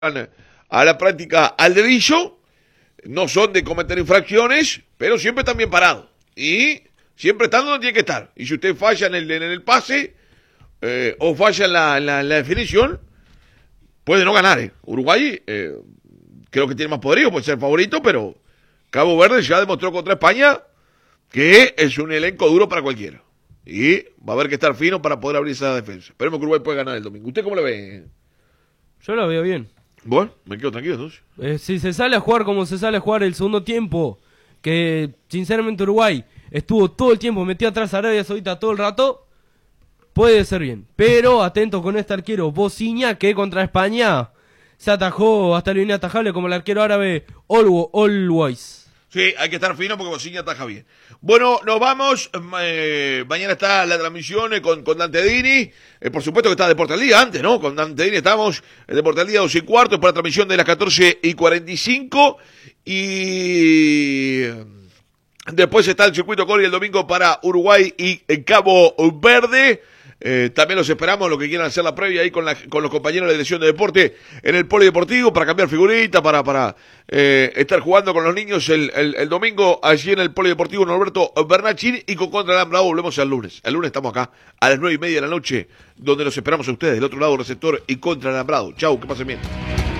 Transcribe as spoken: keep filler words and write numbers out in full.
a la práctica al dedillo, no son de cometer infracciones, pero siempre están bien parados. Y siempre están donde tiene que estar. Y si usted falla en el, en el pase eh, o falla en la, en, la, en la definición, puede no ganar. ¿eh? Uruguay eh, creo que tiene más poderío, puede ser favorito, pero Cabo Verde ya demostró contra España que es un elenco duro para cualquiera. Y va a haber que estar fino para poder abrir esa defensa. Esperemos que Uruguay pueda ganar el domingo. ¿Usted cómo lo ve? Yo lo veo bien. Bueno, me quedo tranquilo entonces. Eh, si se sale a jugar como se sale a jugar el segundo tiempo, que sinceramente Uruguay estuvo todo el tiempo metido atrás a Arabia Saudita todo el rato, puede ser bien. Pero atento con este arquero Bociña, que contra España se atajó hasta la línea atajable como el arquero árabe Always. Sí, hay que estar fino porque Bociña ataja bien. Bueno, nos vamos. Eh, mañana está la transmisión eh, con, con Dante Dini. Eh, por supuesto que está Deporte al Día antes, ¿no? Con Dante Dini estamos en Deporte al Día doce y cuarto, por la transmisión de las catorce y cuarenta y cinco. Y después está el circuito Cori el domingo para Uruguay y Cabo Verde. Eh, también los esperamos, los que quieran hacer la previa ahí con, la, con los compañeros de la dirección de deporte en el polideportivo para cambiar figuritas, para, para eh, estar jugando con los niños el, el, el domingo allí en el polideportivo Norberto Bernachín y con Contra Alambrado volvemos el lunes. El lunes estamos acá a las nueve y media de la noche donde los esperamos a ustedes del otro lado receptor y Contra Alambrado. Chau, que pasen bien.